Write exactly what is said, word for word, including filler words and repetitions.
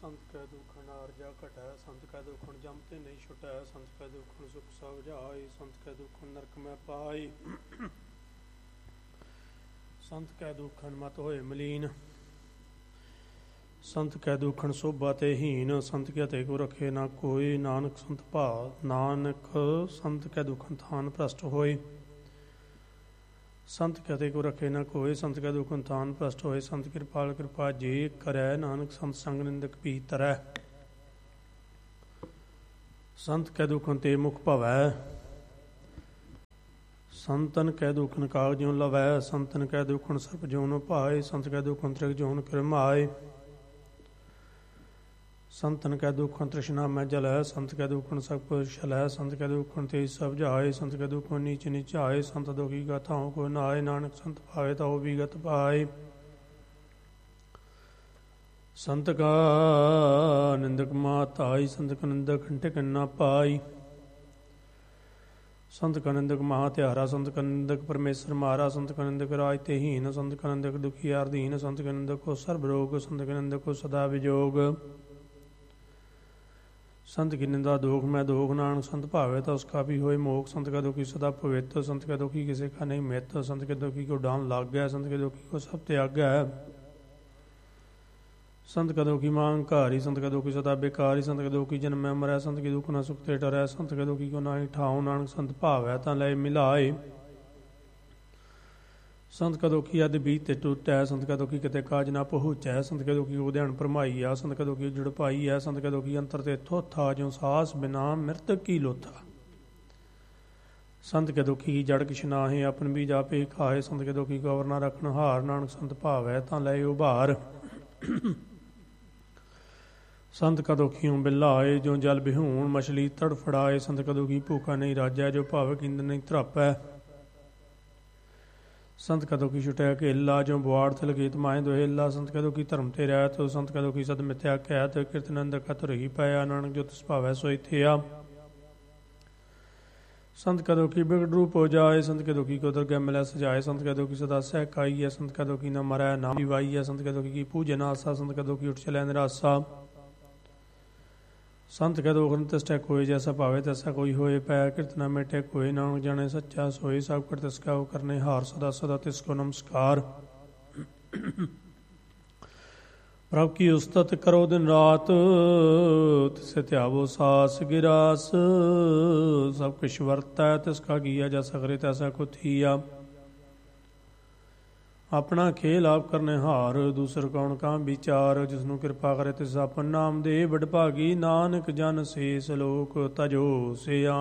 ਸੰਤ ਕਹਿ ਦੁਖਣ ਆਰਜਾ ਘਟੈ, ਸੰਤ ਕਹਿ ਦੁਖਣ ਜਮ ਤੇ ਨਹੀਂ ਛੁਟੈ, ਸੰਤ ਕਹਿ ਦੁਖਣ ਸੁਖ ਸਭ ਜਾਈ, ਸੰਤ ਕਹਿ ਦੁਖਣ ਨਰਕ ਮੈਂ ਪਾਈ। ਸੰਤ ਕਹਿ ਦੁਖਣ ਮਤ ਹੋਏ ਮਲੀਨ, ਸੰਤ ਕਹਿ ਦੁਖਣ ਸੋਭਾ ਤੇ ਹੀਨ, ਸੰਤ ਕਹਿ ਤੇ ਕੋ ਰਖੇ ਨਾ ਕੋਈ, ਨਾਨਕ ਸੰਤ ਭਾ ਨਾਨਕ ਸੰਤ ਕਹਿ ਦੁਖਣ ਥਾਨ ਭ੍ਰਸ਼ਟ ਹੋਏ। ਸੰਤ ਕਹਤੇ ਕੋ ਰਖੇ ਨਾ ਕੋਏ, ਸੰਤ ਕਹਿ ਦੁਖਨ ਥਾਨ ਭ੍ਰਸ਼ਟ ਹੋਏ। ਸੰਤ ਕਿਰਪਾਲ ਕਿਰਪਾ ਜੇ ਕਰੈ, ਨਾਨਕ ਸੰਤ ਸੰਗ ਨਿੰਦਕ ਭੀ ਤਰੈ। ਸੰਤ ਕਹਿ ਦੁਖਨ ਤੇ ਮੁਖ ਭਵੈ, ਸੰਤਨ ਕਹਿ ਦੁਖਨ ਕਾਗ ਜਿਉ ਲਵੈ। ਸੰਤਨ ਕਹਿ ਦੁਖਨ ਸਰਪ ਜਿਉ ਨ ਭਾਏ, ਸੰਤ ਕਹਿ ਦੁਖਨ ਤ੍ਰਿਗ ਜਿਉ ਨ ਕਰਮਾਏ। ਸੰਤਨ ਕਹਿ ਦੁਖਨ ਤ੍ਰਿਸ਼ਨਾ ਮੈਂ ਜਲੈ, ਸੰਤ ਕਹਿ ਦੁਖਨ ਸਭ ਕੁਛ ਛਲੈ। ਸੰਤ ਕਹਿ ਦੁਖਨ ਤੇ ਸਭ ਜਾਏ, ਸੰਤ ਕਹਿ ਦੁਖਨ ਨੀਚ ਨੀਚਾਏ। ਸੰਤ ਦੁਖੀ ਗਾਥਾਉ ਕੋ ਨਾਏ, ਨਾਨਕ ਸੰਤ ਭਾਵੇ ਤਾਉ ਵਿਗਤ ਪਾਏ। ਸੰਤ ਕਾ ਨਿੰਦਕ ਮਾਤ ਆਈ, ਸੰਤ ਕਾ ਨਿੰਦਕ ਠਿਕ ਨਾ ਪਾਈ। ਸੰਤ ਕਾ ਨਿੰਦਕ ਮਹਾ ਤਿਆਰਾ, ਸੰਤ ਕਾ ਨਿੰਦਕ ਪਰਮੇਸ਼ਰ ਮਾਰਾ। ਸੰਤ ਕਾ ਨਿੰਦਕ ਰਾਜ ਤੇ ਹੀਨ, ਸੰਤ ਕਾ ਨਿੰਦਕ ਦੁਖੀਆਰ ਦੀਨ। ਸੰਤ ਕਾ ਨਿੰਦਕ ਕੋ ਸਰਬ ਰੋਗ, ਸੰਤ ਕਾ ਨਿੰਦਕ ਕੋ ਸਦਾ ਵਿਜੋਗ। संत की निंदा दोख मैं दोख, नानक संत भावे तो उसका भी होए मोख। संत का दुखी सदा पवित्र, संत का दुखी किसी का नहीं मित। संत के दुखी को डांन लाग गया, संत के दुखी को सब त्याग गया। संत का दुखी मांगकारी, संत का दुखी सदा बेकारी। संत के दुखी जन्म में मरै, संत के दुख न सुख ते डरै। संत के दुखी को नाहि ठाऊं, नानक संत भावै तां लय मिलाए। संत का दुखी अद बीत ते टूटै, संत का दुखी किते काज ना पहुँचै। संत के दुखी को ध्यान भरमाईया, संत का दुखी जुड़ पाई है। संत के दुखी अंतर ते थोथा, जो सास बिना मृतक की लोथा। संत के दुखी की जड़ किछ नाहे, अपन भी जापे खाए। संत के दुखी को अवर ना रखन हार, नानक संत भावै तां लय उभार। संत का दुखियों बिलाए, जो जल बिहूण मछली तड़फड़ाए। संत का दुखी भूखा नहीं राजै, जो भावक इंद नहीं त्रापै। संत का दुखी छुटै अकेला, जो बुआड़ थिल गीत माए दुहेला। संत का दुखी धर्म ते रहत, संत का दुखी सद मिथ्या कहत। कीर्तनंद कत रही पाया, नानक जो तिस भावै सोई थिया। संत का दुखी बिगड़ रूप हो जाए, संत के दुखी को दुर्गम मिलै सजाए। संत का दुखी सदा सहकाई है, संत का दुखी न मरै ना जीवाई है। संत का दुखी की पूजन आसा, संत का दुखी उठ चलै निरासा। संत के दुख तिष्ठै कोई, जैसा भावे तैसा कोई होए। पै कीर्तना मेटे कोई, नानक जाने सच्चा सोए। सब कर तिसका वो करने हार, सदा सदा तिसको नमस्कार। प्रभु की उस्तत करो दिन रात, तिसे त्यावो सास गिरास। सब कुछ वरतै तिसका किया, जैसा करे तैसा को थिया। अपना खेल आप करने हार, दूसर कौन का विचार। जिसनु कृपा करे तिस आपन नाम दे, बड़ भागी नानक जन से सलोक तजो से।